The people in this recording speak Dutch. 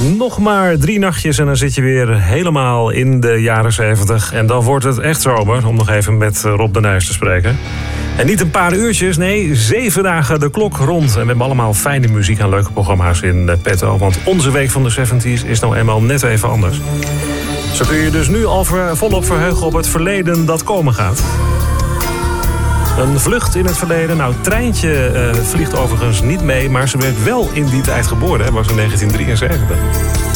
Nog maar 3 nachtjes en dan zit je weer helemaal in de jaren 70. En dan wordt het echt zomer, om nog even met Rob de Nijs te spreken. En niet een paar uurtjes, nee, 7 dagen de klok rond. En we hebben allemaal fijne muziek en leuke programma's in petto. Want onze week van de 70s is nou eenmaal net even anders. Zo kun je dus nu al volop verheugen op het verleden dat komen gaat. Een vlucht in het verleden. Nou, het treintje vliegt overigens niet mee, maar ze werd wel in die tijd geboren. Dat was in 1973.